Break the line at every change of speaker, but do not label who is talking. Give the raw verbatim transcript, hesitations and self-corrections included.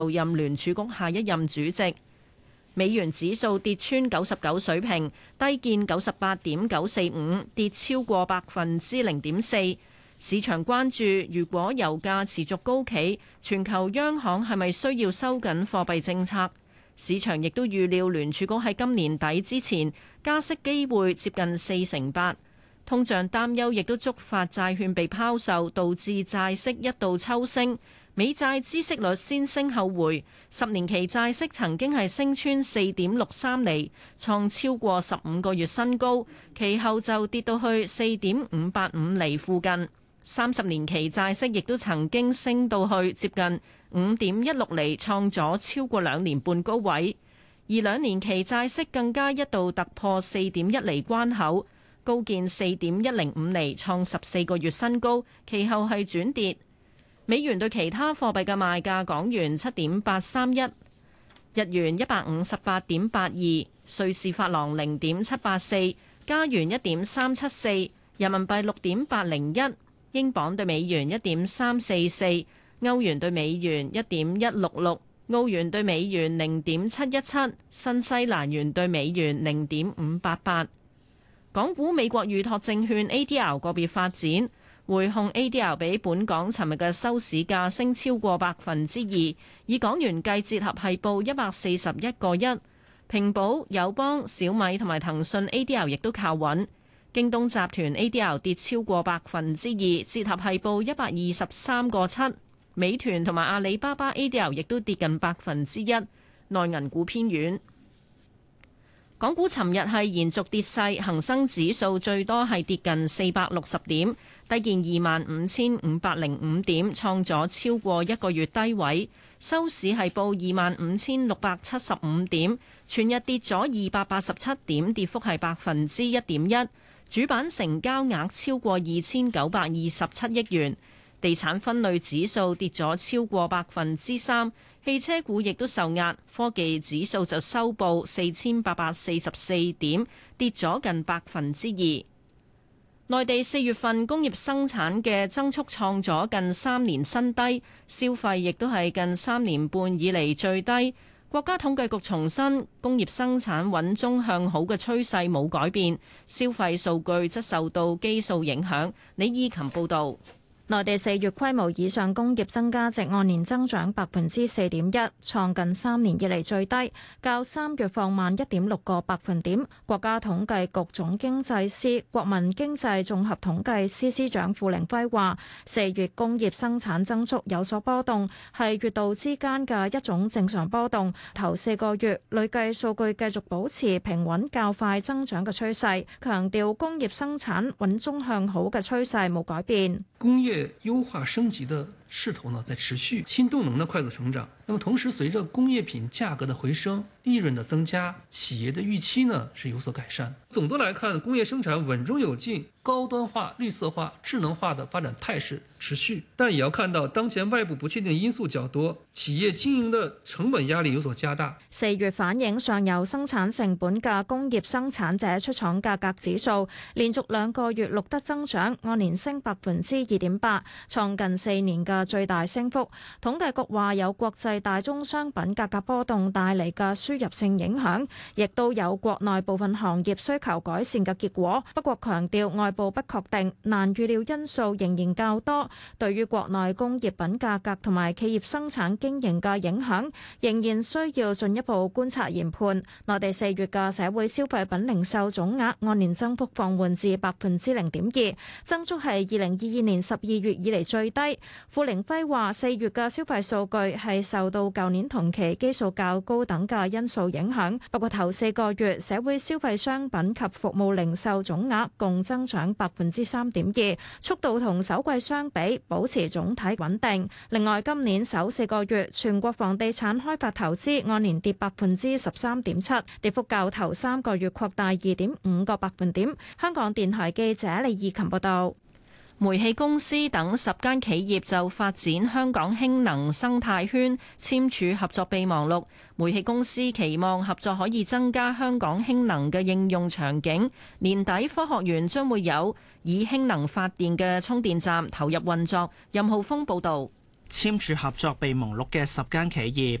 任聯儲局下一任主席。美元指數跌穿九十九水平，低見九十八點九四五，跌超過百分之零點四。市場關注，如果油價持續高企，全球央行係咪需要收緊貨幣政策？市場亦都預料聯儲局喺今年底之前加息機會接近四成八。通脹擔憂亦都觸發債券被拋售，導致債息一度抽升。美債孳息率先升後回，十年期債息曾經係升穿四點六三厘，創超過十五個月新高，其後就跌到去四點五八五厘附近。三十年期債息亦都曾經升到去接近五點一六厘，創咗超過兩年半高位。而兩年期債息更加一度突破四點一厘關口，高見四點一零五厘，創十四個月新高，其後係轉跌。美元對其他貨幣嘅賣價：港元七點八三一，日元一百五十八點八二，瑞士法郎零點七八四，加元一點三七四，人民幣六點八零一，英鎊對美元一點三四四，歐元對美元一點一六六，澳元對美元零點七一七，新西蘭元對美元零點五八八。港股美國預託證券 A D R 個別發展。匯控 A D R 比本港尋日嘅收市價升超過百分之二，以港元計，折合係報一百四十一個一。平保、友邦、小米同埋騰訊 A D R 亦都靠穩。京東集團 A D R 跌超過百分之二，折合係報一百二十三個七。美團同埋阿里巴巴 A D R 亦都跌近百分之一。內銀股偏軟。港股尋日係延續跌勢，恒生指數最多係跌近四百六十點。低見二萬五千五百零五點，創咗超過一個月低位。收市係報二萬五千六百七十五點，全日跌咗二百八十七點，跌幅係百分之一點一。主板成交額超過二千九百二十七億元。地產分類指數跌咗超過百分之三，汽車股亦都受壓。科技指數就收報四千八百四十四點，跌咗近百分之二。內地四月份工業生產嘅增速創咗近三年新低，消費亦都係近三年半以嚟最低。國家統計局重申，工業生產穩中向好嘅趨勢冇改變，消費數據則受到基數影響。李依琴報導。
內地四月規模以上工業增加值按年增長百分之四點一，創近三年以嚟最低，較三月放慢一點六個百分點。國家統計局總經濟司、國民經濟綜合統計司司長傅凌輝話：四月工業生產增速有所波動，係月度之間嘅一種正常波動。頭四個月累計數據繼續保持平穩較快增長嘅趨勢，強調工業生產穩中向好嘅趨勢冇改變。
工業優化升級的勢頭呢在持續，新動能的快速成長。那麼同時，隨着工業品價格的回升，利潤的增加，企業的預期呢是有所改善。總的來看，工業生產穩中有進，高端化、綠色化、智能化的發展態勢持續。但也要看到，當前外部不確定因素較多，企業經營的成本壓力有所加大。
四月反映上游生產成本嘅工業生產者出廠價格指數，連續兩個月錄得增長，按年升百分之二點八，創近四年嘅最大升幅。統計局話有國際大宗商品價格波動帶嚟嘅輸入性影響，亦都有國內部分行業需求改善嘅結果。不過強調外部不確定、難預料因素仍然較多，對於國內工業品價格同埋企業生產經營嘅影響，仍然需要進一步觀察研判。內地四月嘅社會消費品零售總額按年增幅放緩至百分之零點二，增速係二零二二年十二月以嚟最低。傅凌輝話：四月嘅消費數據係受到舊年同期基數較高等嘅因素影響，不過頭四個月社會消費商品及服務零售總額共增長百分之三點二，速度同首季相比保持總體穩定。另外，今年首四個月全國房地產開發投資按年跌百分之十三點七，跌幅較頭三個月擴大二點五個百分點。香港電台記者李義琴報道。
煤氣公司等十間企業就發展香港氫能生態圈簽署合作備忘錄。煤氣公司期望合作可以增加香港氫能嘅應用場景。年底科學園將會有以氫能發電嘅充電站投入運作。任浩峰報導。
簽署合作備忘錄嘅十間企業，